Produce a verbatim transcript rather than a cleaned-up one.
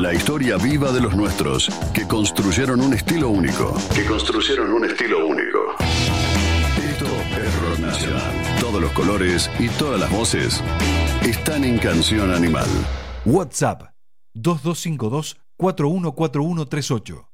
La historia viva de los nuestros, que construyeron un estilo único. Que construyeron un estilo único. Esto es Rock Nacional. Todos los colores y todas las voces están en Canción Animal. WhatsApp dos dos cinco dos, cuatro uno cuatro uno tres ocho.